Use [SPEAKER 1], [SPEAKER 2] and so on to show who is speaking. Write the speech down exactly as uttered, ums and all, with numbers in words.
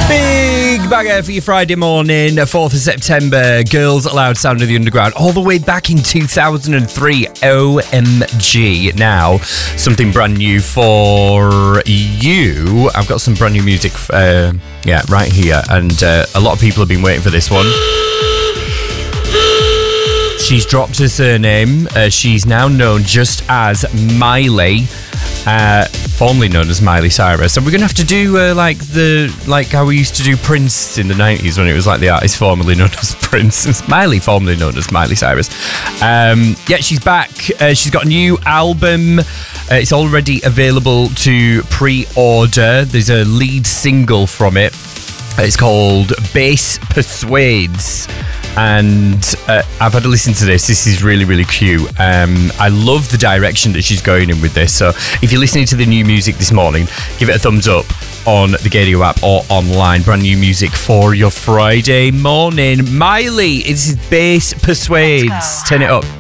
[SPEAKER 1] Big banger for your Friday morning, fourth of September. Girls Aloud, Sound of the Underground, all the way back in two thousand three. O M G. Now, something brand new for you. I've got some brand new music, uh, yeah, right here. And uh, a lot of people have been waiting for this one. She's dropped her surname. Uh, she's now known just as Miley. Uh, formerly known as Miley Cyrus, and we're gonna have to do uh, like the like how we used to do Prince in the nineties when it was like the artist formerly known as Prince. It's Miley, formerly known as Miley Cyrus. Um, yeah, she's back. Uh, she's got a new album. Uh, it's already available to pre-order. There's a lead single from it. It's called Bass Persuades. And uh, I've had to listen to this. This is really, really cute. Um, I love the direction that she's going in with this. So if you're listening to the new music this morning, give it a thumbs up on the Gadio app or online. Brand new music for your Friday morning. Miley, this is Bass Persuades. Turn it up.